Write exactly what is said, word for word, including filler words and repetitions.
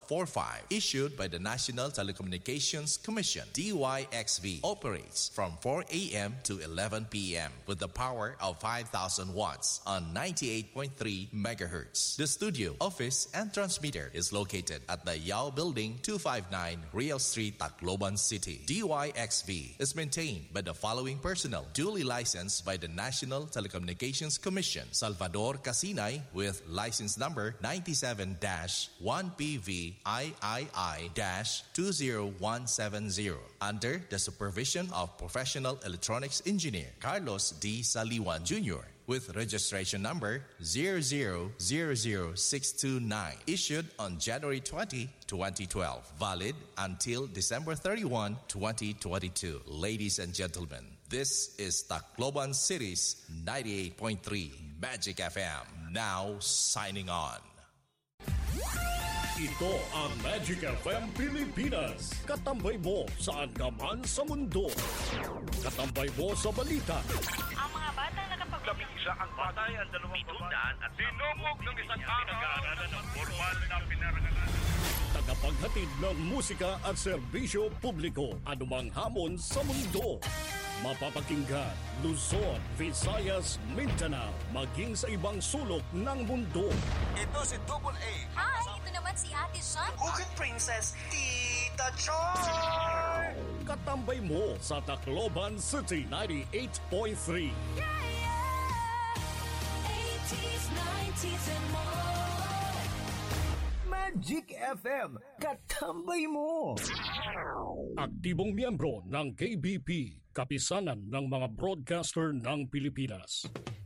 forty-five, issued by the National Telecommunications Commission. D Y X V operates from four a.m. to eleven p.m. with the power of five thousand watts on ninety-eight point three megahertz. The studio, office, and transmitter is located at the Yao Building, two fifty-nine Real Street, Tacloban City. D Y X V is maintained by the following personnel, duly licensed by the National Telecommunications Commission. Salvador Casinay with license number ninety-seven dash one P V I I I dash two zero one seven zero under the supervision of Professional Electronics Engineer Carlos D. Saliwan Junior with registration number zero zero zero zero six two nine, issued on January twentieth, twenty twelve, valid until December thirty-first, twenty twenty-two. Ladies and gentlemen, this is Tacloban City's ninety-eight point three Magic F M, now signing on. Ito ang Magic F M Pilipinas. Katambay mo saan ka man sa mundo. Katambay mo sa balita. Ang mga batang nakapaglabing isa ang patay ang dalawang babae at sinumog ng isang pinag-aaralan ng formal na pinaragalan. Tagapaghatid ng musika at serbisyo publiko. Anumang hamon sa mundo. Mapapakinggan Luzon, Visayas, Mindanao, maging sa ibang sulok ng mundo. Ito si Double A. Hi, ito naman si Ate Sean. Ukit Princess, Tita Choy! Katambay mo sa Tacloban City ninety-eight point three. Yeah, yeah. eighties, nineties and more. Magic F M, katambay mo. Aktibong miyembro ng K B P, Kapisanan ng mga Broadcaster ng Pilipinas.